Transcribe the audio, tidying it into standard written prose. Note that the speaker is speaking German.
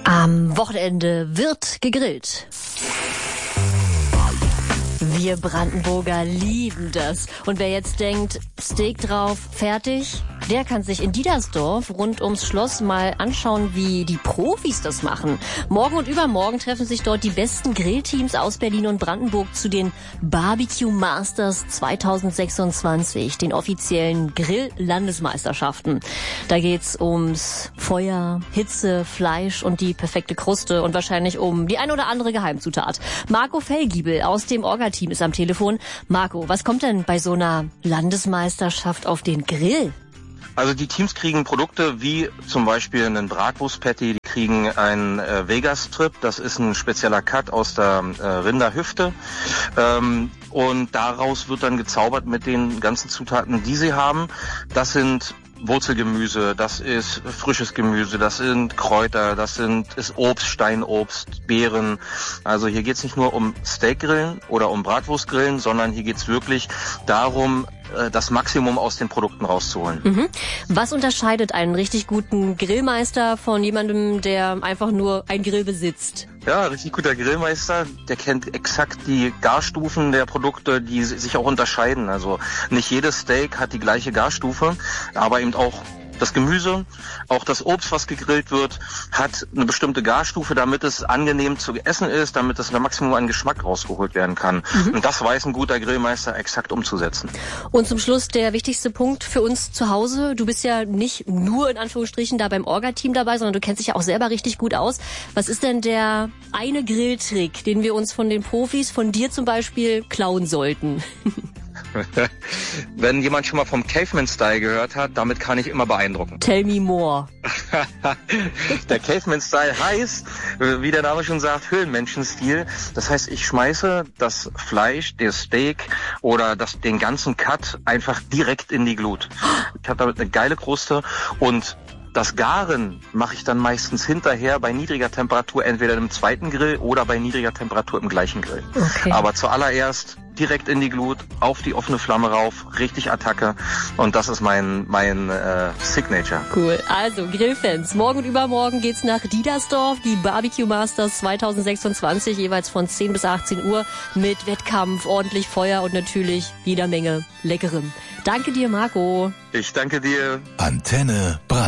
Am Wochenende wird gegrillt. Wir Brandenburger lieben das. Und wer jetzt denkt, Steak drauf, fertig, der kann sich in Diedersdorf rund ums Schloss mal anschauen, wie die Profis das machen. Morgen und übermorgen treffen sich dort die besten Grillteams aus Berlin und Brandenburg zu den Barbecue Masters 2026, den offiziellen Grill-Landesmeisterschaften. Da geht's ums Feuer, Hitze, Fleisch und die perfekte Kruste und wahrscheinlich um die ein oder andere Geheimzutat. Marco Fellgiebel aus dem Orga-Team ist am Telefon. Marco, was kommt denn bei so einer Landesmeisterschaft auf den Grill? Also die Teams kriegen Produkte wie zum Beispiel einen Bratwurst-Patty, die kriegen einen Vegas-Strip, das ist ein spezieller Cut aus der Rinderhüfte und daraus wird dann gezaubert mit den ganzen Zutaten, die sie haben. Das sind Wurzelgemüse, das ist frisches Gemüse, das sind Kräuter, ist Obst, Steinobst, Beeren. Also hier geht's nicht nur um Steakgrillen oder um Bratwurstgrillen, sondern hier geht's wirklich darum, das Maximum aus den Produkten rauszuholen. Mhm. Was unterscheidet einen richtig guten Grillmeister von jemandem, der einfach nur ein Grill besitzt? Ja, richtig guter Grillmeister, der kennt exakt die Garstufen der Produkte, die sich auch unterscheiden. Also nicht jedes Steak hat die gleiche Garstufe, aber eben auch das Gemüse, auch das Obst, was gegrillt wird, hat eine bestimmte Garstufe, damit es angenehm zu essen ist, damit es ein Maximum an Geschmack rausgeholt werden kann. Mhm. Und das weiß ein guter Grillmeister exakt umzusetzen. Und zum Schluss der wichtigste Punkt für uns zu Hause. Du bist ja nicht nur in Anführungsstrichen da beim Orga-Team dabei, sondern du kennst dich ja auch selber richtig gut aus. Was ist denn der eine Grilltrick, den wir uns von den Profis, von dir zum Beispiel, klauen sollten? Wenn jemand schon mal vom Caveman-Style gehört hat, damit kann ich immer beeindrucken. Tell me more. Der Caveman-Style heißt, wie der Name schon sagt, Höhlenmenschen-Stil. Das heißt, ich schmeiße das Fleisch, das Steak oder den ganzen Cut einfach direkt in die Glut. Ich habe damit eine geile Kruste und das Garen mache ich dann meistens hinterher bei niedriger Temperatur, entweder im zweiten Grill oder bei niedriger Temperatur im gleichen Grill. Okay. Aber zuallererst direkt in die Glut, auf die offene Flamme rauf, richtig Attacke und das ist mein Signature. Cool. Also Grillfans, morgen und übermorgen geht's nach Diedersdorf, die Barbecue Masters 2026, jeweils von 10 bis 18 Uhr mit Wettkampf, ordentlich Feuer und natürlich jeder Menge Leckerem. Danke dir, Marco. Ich danke dir. Antenne Brandenburg.